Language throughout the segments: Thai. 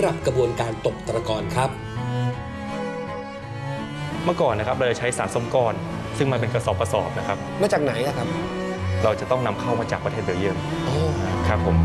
หรับกระบวนการตกตะกอนครับเมื่อก่อนนะครับเราจะใช้สารส้มก้อนซึ่งมันเป็นกระสอบนะครับมาจากไหนครับเราจะต้องนำเข้ามาจากประเทศเบลเยียมครับผม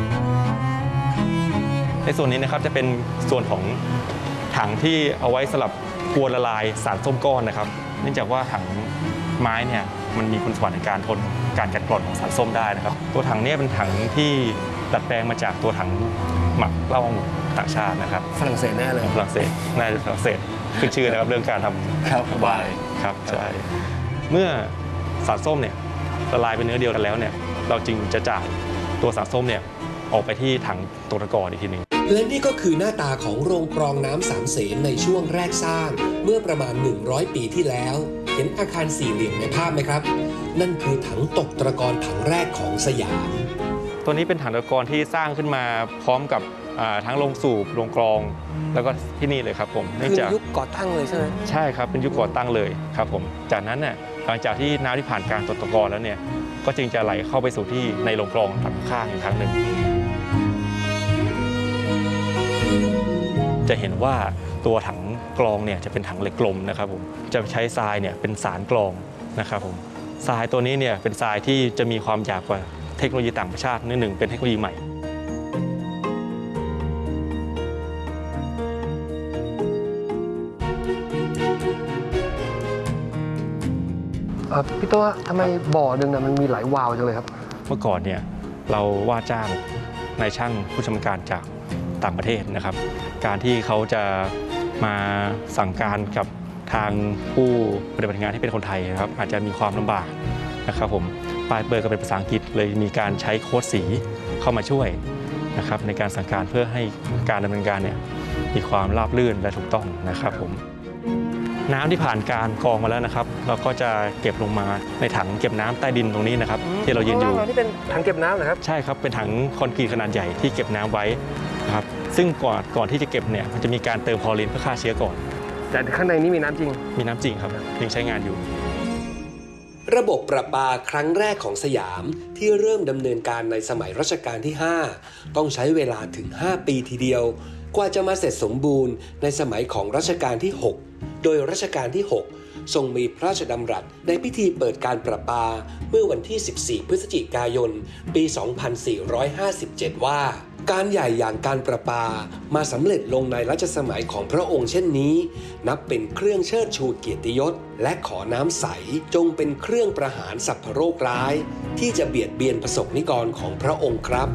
ในส่วนนี้นะครับจะเป็นส่วนของถังที่เอาไว้สำหรับกวนละลายสารส้มก้อนนะครับเนื่องจากว่าถังไม้เนี่ยมันมีคุณสมบัติในการทนการกัดกร่อนของสารส้มได้นะครับตัวถังนี้เป็นถังที่ดัดแปลงมาจากตัวถังหมักเหล้าองุ่นต่างชาตินะครับฝรั่งเศสแน่เลยฝรั่งเศสน่าจะฝรั่งเศสขึ้นชื่อนะครับเรื่องการทำวายครับใช่เมื่อสารส้มเนี่ยละลายเป็นเนื้อเดียวกันแล้วเนี่ยเราจึงจะจ่ายตัวสารส้มเนี่ยออกไปที่ถังตกตะกอนอีกทีหนึ่งและนี่ก็คือหน้าตาของโรงกรองน้ำสามเสนในช่วงแรกสร้างเมื่อประมาณ100 ปีที่แล้วเห็นอาคารสี่เหลี่ยมในภาพไหมครับนั่นคือถังตกตะกอนถังแรกของสยามตัวนี้เป็นถังตะกอนที่สร้างขึ้นมาพร้อมกับทั้งโรงสูบโรงกรองแล้วก็ที่นี่เลยครับผมคือยุคก่อตั้งเลยใช่ไหมใช่ครับเป็นยุคก่อตั้งเลยครับผมจากนั้นเนี่ยหลังจากที่น้ำที่ผ่านการตกตะกอนแล้วเนี่ยก็จึงจะไหลเข้าไปสู่ที่ในโรงกรองถังข้างอีกครั้งหนึ่งจะเห็นว่าตัวถังกรองเนี่ยจะเป็นถังเหล็กกลมนะครับผมจะใช้ทรายเนี่ยเป็นสารกรองนะครับผมทรายตัวนี้เนี่ยเป็นทรายที่จะมีความหยาบกว่าเทคโนโลยีต่างประเทศนิดหนึ่งเป็นเทคโนโลยีใหม่พี่ตัวทำไมบ่อหนึ่งมันมีหลายวาล์วจังเลยครับเมื่อก่อนเนี่ยเราว่าจ้างนายช่างผู้ชำนาญการจากต่างประเทศนะครับการที่เขาจะมาสั่งการกับทางผู้ปฏิบัติงานที่เป็นคนไทยนะครับอาจจะมีความลำบากนะครับผมปลายเปิดก็เป็นภาษาอังกฤษเลยมีการใช้โค้ดสีเข้ามาช่วยนะครับในการสั่งการเพื่อให้การดำเนินการเนี่ยมีความราบรื่นและถูกต้องนะครับผมน้ำที่ผ่านการกรองมาแล้วนะครับเราก็จะเก็บลงมาในถังเก็บน้ำใต้ดินตรงนี้นะครับที่เรายืนอยู่นี่เป็นถังเก็บน้ำเหรอครับใช่ครับเป็นถังคอนกรีตขนาดใหญ่ที่เก็บน้ำไว้นะครับซึ่งก่อนที่จะเก็บเนี่ยมันจะมีการเติมคลอรีนเพื่อฆ่าเชื้อก่อนแต่ข้างในนี้มีน้ำจริงมีน้ำจริงครับยังใช้งานอยู่ระบบประปาครั้งแรกของสยามที่เริ่มดำเนินการในสมัยรัชกาลที่5ต้องใช้เวลาถึง5 ปีทีเดียวกว่าจะมาเสร็จสมบูรณ์ในสมัยของรัชกาลที่6โดยรัชกาลที่6ทรงมีพระราชดำรัสในพิธีเปิดการประปาเมื่อวันที่14 พฤศจิกายนปี 2457 ว่าการใหญ่อย่างการประปามาสำเร็จลงในรัชสมัยของพระองค์เช่นนี้นับเป็นเครื่องเชิดชูเกียรติยศและขอน้ำใสจงเป็นเครื่องประหารสัพพโรคร้ายที่จะเบียดเบียนประสบนิกรของพระองค์ครับ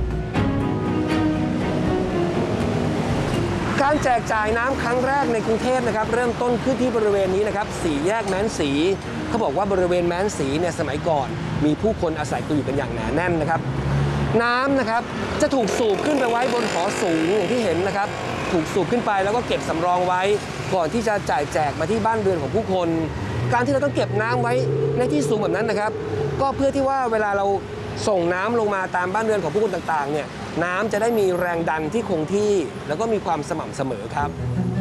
การแจกจ่ายน้ำครั้งแรกในกรุงเทพนะครับเริ่มต้นขึ้นที่บริเวณนี้นะครับ4 แยกแม้นศรีเขาบอกว่าบริเวณแม้นศรีเนี่ยสมัยก่อนมีผู้คนอาศัยตัวอยู่เป็นอย่างหนาแน่นนะครับน้ำนะครับจะถูกสูบขึ้นไปไว้บนหอสูงอย่างที่เห็นนะครับถูกสูบขึ้นไปแล้วก็เก็บสำรองไว้ก่อนที่จะจ่ายแจกมาที่บ้านเรือนของผู้คนการที่เราต้องเก็บน้ำไว้ในที่สูงแบบนั้นนะครับก็เพื่อที่ว่าเวลาเราส่งน้ำลงมาตามบ้านเรือนของผู้คนต่างๆเนี่ยน้ำจะได้มีแรงดันที่คงที่แล้วก็มีความสม่ำเสมอครับ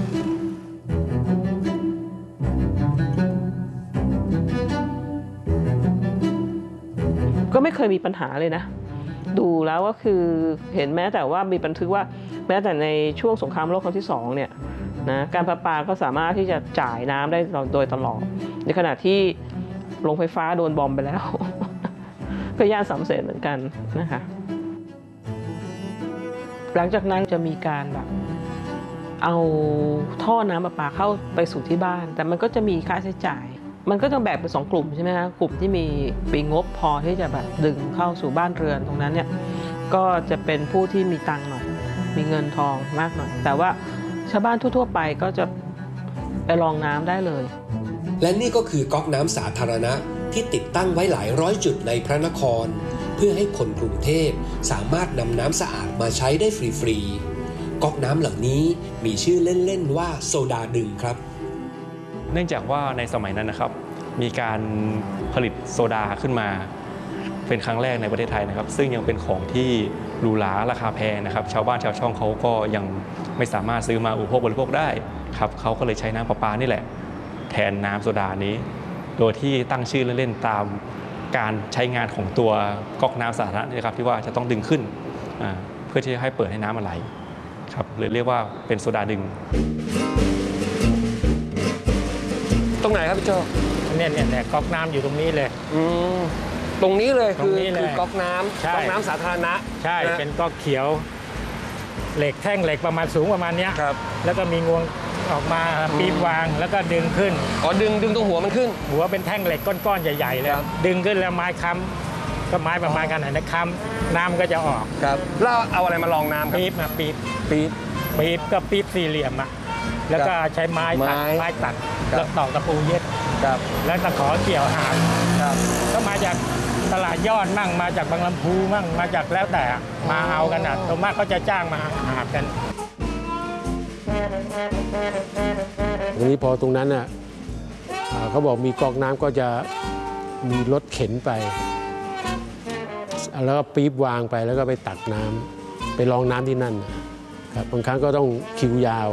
ก็ไม่เคยมีปัญหาเลยนะดูแล้วก็คือเห็นแม้แต่ว่ามีบันทึกว่าแม้แต่ในช่วงสงครามโลกครั้งที่2เนี่ยนะการประปาก็สามารถที่จะจ่ายน้ำได้โดยตลอดในขณะที่โรงไฟฟ้าโดนบอมไปแล้ว ก็ย่านสามเสนเหมือนกันนะคะหลังจากนั้นจะมีการแบบเอาท่อน้ำประปาเข้าไปสู่ที่บ้านแต่มันก็จะมีค่าใช้จ่ายมันก็ต้องแบ่งเป็น2 กลุ่มใช่ไหมคะกลุ่มที่มีงบพอที่จะแบบดึงเข้าสู่บ้านเรือนตรงนั้นเนี่ยก็จะเป็นผู้ที่มีตังค์หน่อยมีเงินทองมากหน่อยแต่ว่าชาวบ้านทั่วๆไปก็จะไปรองน้ำได้เลยและนี่ก็คือก๊อกน้ำสาธารณะที่ติดตั้งไว้หลายร้อยจุดในพระนครเพื่อให้คนกรุงเทพสามารถนำน้ำสะอาดมาใช้ได้ฟรีๆก๊อกน้ำเหล่านี้มีชื่อเล่นๆว่าโซดาดึงครับเนื่องจากว่าในสมัยนั้นนะครับมีการผลิตโซดาขึ้นมาเป็นครั้งแรกในประเทศไทยนะครับซึ่งยังเป็นของที่หรูหราราคาแพงนะครับชาวบ้านชาวช่องเขาก็ยังไม่สามารถซื้อมาอุปโภคบริโภคได้ครับเขาก็เลยใช้น้ำประปานี่แหละแทนน้ำโซดานี้โดยที่ตั้งชื่อเล่นๆตามการใช้งานของตัวก๊อกน้ำสาธารณะนะครับที่ว่าจะต้องดึงขึ้นเพื่อที่จะให้เปิดให้น้ำมันไหลครับหรือเรียกว่าเป็นโซดาดึงตรงไหนครับพี่โจเนี่ยก๊อกน้ำอยู่ตรงนี้เลยตรงนี้เลยคือก๊อกน้ำสาธารณะใช่เป็นก๊อกเขียวเหล็กแท่งเหล็กประมาณสูงประมาณนี้ครับแล้วก็มีงวงออกมาปี๊บวางแล้วก็ดึงขึ้นดึงตรงหัวมันขึ้นหัวเป็นแท่งเหล็กก้อนๆใหญ่ๆเลยดึงขึ้นแล้วไม้ค้ำก็ไม้ประมาณขนาดนั้นค้ำน้ำก็จะออกครับแล้วเอาอะไรมารองน้ำครับปี๊บก็ปี๊บสี่เหลี่ยมแล้วก็ใช้ไม้ตัดแล้วตอกตะปูเย็บแล้วตะขอเกี่ยวหางก็มาจากตลาดยอดมั่งมาจากบางลำพูมั่งมาจากแล้วแต่มาเอากันส่วนมากเขาจะจ้างมาหากันทีนี้พอตรงนั้นน่ะเขาบอกมีก๊อกน้ำก็จะมีรถเข็นไปแล้วก็ปี๊บวางไปแล้วก็ไปตักน้ำไปรองน้ำที่นั่นครับบางครั้งก็ต้องคิวยาว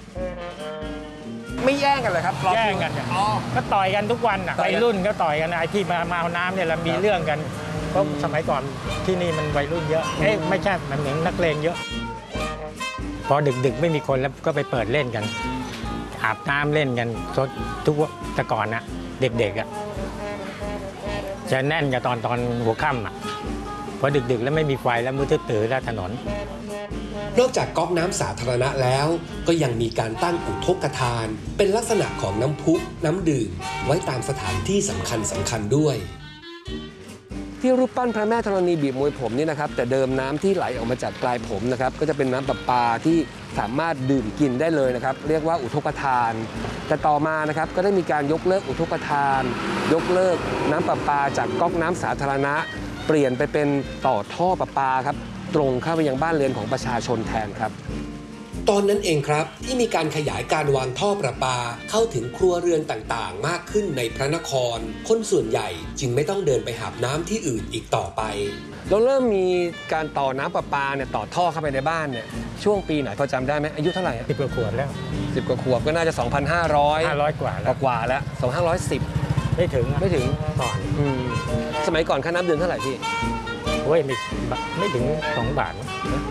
ไม่แย่งกันเลยครับแย่งกันก็ต่อยกันทุกวันวัยรุ่นก็ต่อยกันไอ้ที่มาเอาน้ำเนี่ยเรามีเรื่องกันเพราะสมัยก่อนที่นี่มันวัยรุ่นเยอะไม่ใช่มันเหมือนนักเลงเยอะพอดึกๆไม่มีคนแล้วก็ไปเปิดเล่นกันอาบน้ำเล่นกันทุกแต่ก่อนนะเด็กๆจะแน่นกับตอนหัวค่ำพอดึกๆแล้วไม่มีไฟแล้วมืดตื้อแล้วถนนนอกจากก๊อกน้ำสาธารณะแล้วก็ยังมีการตั้งอุทกทานเป็นลักษณะของน้ำพุน้ำดื่มไว้ตามสถานที่สำคัญด้วยที่รูปปั้นพระแม่ธรณีบีบมวยผมนี่นะครับแต่เดิมน้ำที่ไหลออกมาจากปลายผมนะครับก็จะเป็นน้ำประปาที่สามารถดื่มกินได้เลยนะครับเรียกว่าอุทกทานแต่ต่อมานะครับก็ได้มีการยกเลิกอุทกทานยกเลิกน้ำประปาจากก๊อกน้ำสาธารณะเปลี่ยนไปเป็นต่อท่อประปาครับตรงเข้าไปยังบ้านเรือนของประชาชนแทนครับตอนนั้นเองครับที่มีการขยายการวางท่อประปาเข้าถึงครัวเรือนต่างๆมากขึ้นในพระนครคนส่วนใหญ่จึงไม่ต้องเดินไปหาน้ำที่อื่นอีกต่อไปเราเริ่มมีการต่อน้ำประปาเนี่ยต่อท่อเข้าไปในบ้านเนี่ยช่วงปีไหนพอจำได้ไหมอายุเท่าไหร่ 10 กว่าขวบแล้ว 10 กว่าขวบก็น่าจะ 2,500 กว่าแล้ว 2,510 ไม่ถึงก่อนสมัยก่อนค่าน้ำเดือนเท่าไหร่พี่ไม่ถึง2 บาท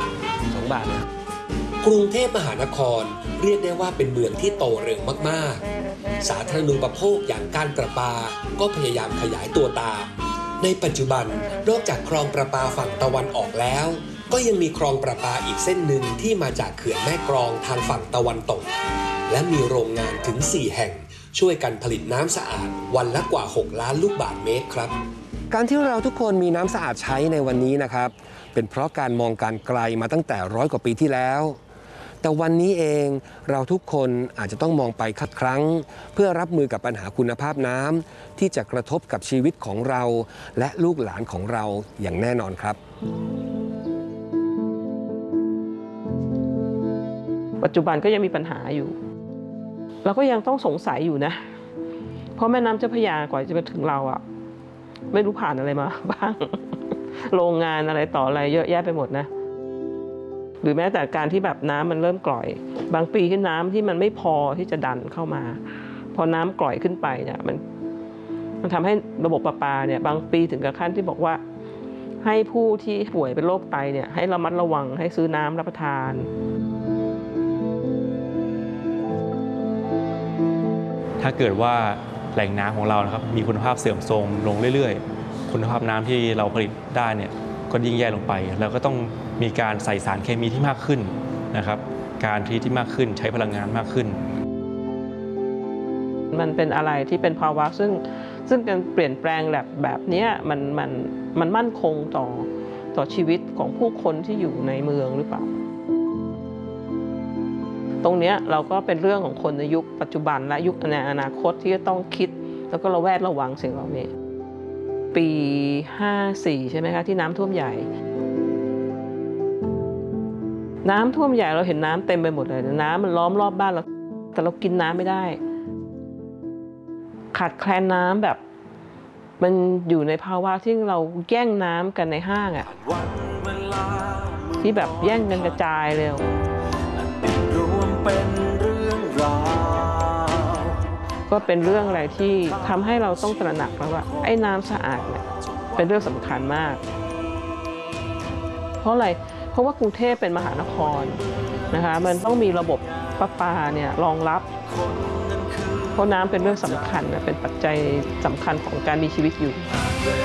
2 บาทนะกรุงเทพมหานครเรียกได้ว่าเป็นเมืองที่โตเร็วมากๆสาธารณูปโภคอย่างการประปาก็พยายามขยายตัวตามในปัจจุบันนอกจากคลองประปาฝั่งตะวันออกแล้วก็ยังมีคลองประปาอีกเส้นหนึ่งที่มาจากเขื่อนแม่กลองทางฝั่งตะวันตกและมีโรงงานถึง4 แห่งช่วยกันผลิตน้ำสะอาดวันละกว่า6 ล้านลูกบาศก์เมตรครับการที่เราทุกคนมีน้ำสะอาดใช้ในวันนี้นะครับเป็นเพราะการมองการไกลมาตั้งแต่100 กว่าปีที่แล้วแต่วันนี้เองเราทุกคนอาจจะต้องมองไปคัดครั้งเพื่อรับมือกับปัญหาคุณภาพน้ำที่จะกระทบกับชีวิตของเราและลูกหลานของเราอย่างแน่นอนครับปัจจุบันก็ยังมีปัญหาอยู่เราก็ยังต้องสงสัยอยู่นะเพราะแม่น้ำเจ้าพระยากว่าจะมาถึงเราไม่รู้ผ่านอะไรมาบ้างโรงงานอะไรต่ออะไรเยอะแยะไปหมดนะหรือแม้แต่การที่แบบน้ำมันเริ่มกร่อยบางปีที่น้ำที่มันไม่พอที่จะดันเข้ามาพอน้ำกร่อยขึ้นไปเนี่ยมันทำให้ระบบประปาเนี่ยบางปีถึงกับขั้นที่บอกว่าให้ผู้ที่ป่วยเป็นโรคไตเนี่ยให้ระมัดระวังให้ซื้อน้ำรับประทานถ้าเกิดว่าแหล่งน้ำของเรานะครับมีคุณภาพเสื่อมโทรมลงเรื่อยๆคุณภาพน้ำที่เราผลิตได้เนี่ยก็ยิ่งแย่ลงไปแล้วก็ต้องมีการใส่สารเคมีที่มากขึ้นนะครับการที่มากขึ้นใช้พลังงานมากขึ้นมันเป็นอะไรที่เป็นภาวะซึ่งการเปลี่ยนแปลงแบบนี้มันมั่นคงต่อชีวิตของผู้คนที่อยู่ในเมืองหรือเปล่าตรงนี้เราก็เป็นเรื่องของคนในยุคปัจจุบันและยุคในอนาคตที่จะต้องคิดแล้วก็ระแวดระวังสิ่งเหล่านี้ปี54ใช่ไหมคะที่น้ำท่วมใหญ่น้ำท่วมใหญ่เราเห็นน้ำเต็มไปหมดเลยน้ำมันล้อมรอบบ้านเราแต่เรากินน้ำไม่ได้ขาดแคลนน้ำแบบมันอยู่ในภาวะที่เราแย่งน้ำกันในห้างที่แบบแย่งกันกระจายเลยก็เป็นเรื่องอะไรที่ทำให้เราต้องตระหนักแล้วว่าไอ้น้ำสะอาดเนี่ยเป็นเรื่องสำคัญมากเพราะอะไรเพราะว่ากรุงเทพเป็นมหานครนะคะมันต้องมีระบบประปาเนี่ยรองรับเพราะน้ำเป็นเรื่องสำคัญเป็นปัจจัยสำคัญของการมีชีวิตอยู่